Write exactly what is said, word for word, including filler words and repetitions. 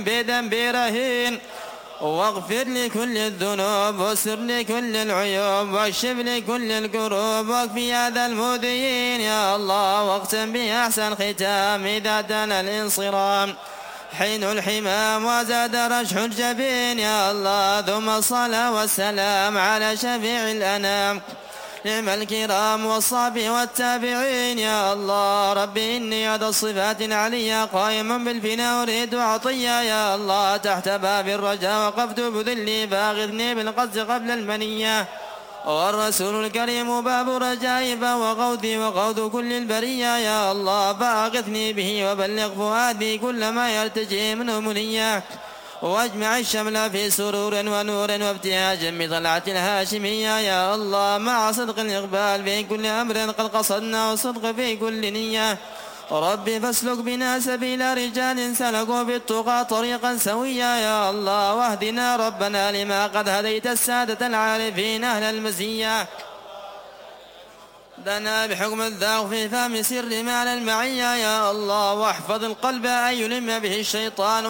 بذنبي رهين، واغفر لي كل الذنوب واستر لي كل العيوب واكشف لي كل الكروب واكفي هذا المؤذيين يا الله، واختم بأحسن ختام إذا دنا الانصرام حين الحمام وزاد رشح الجبين يا الله. ثم الصلاة والسلام على شفيع الأنام نعم الكرام والصحب والتابعين يا الله. ربي إني هذا الصفات العليا قائم بالفناء أريد عطية يا الله، تحت باب الرجاء وقفت بذلي فاغثني بالقصد قبل المنية، والرسول الكريم باب رجائي فهو غوثي وغوث كل البرية يا الله، فاغثني به وبلغ فؤادي كل ما يرتجي منه منية، واجمع الشمل في سرور ونور وابتهاج بطلعة الهاشمية يا الله، مع صدق الإقبال في كل أمر قد قصدنا وصدق في كل نية. ربي فاسلك بنا سبيل رجال سلكوا بالتقى طريقا سويا يا الله، واهدنا ربنا لما قد هديت السادة العارفين أهل المزية، دنا بحكم الذوق في فهم سر معنى المعية يا الله، واحفظ القلب أن يلم به الشيطان